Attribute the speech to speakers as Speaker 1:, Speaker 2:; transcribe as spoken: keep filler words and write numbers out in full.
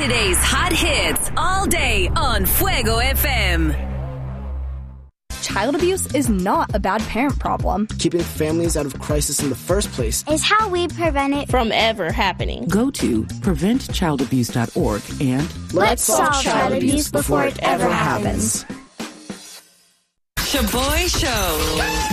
Speaker 1: Today's hot hits all day on Fuego F M.
Speaker 2: Child abuse is not a bad parent problem.
Speaker 3: Keeping families out of crisis in the first place
Speaker 4: is how we prevent it
Speaker 5: from ever happening.
Speaker 6: Go to prevent child abuse dot org and
Speaker 4: let's, let's solve child, child abuse before it ever happens.
Speaker 1: Shaboy Show.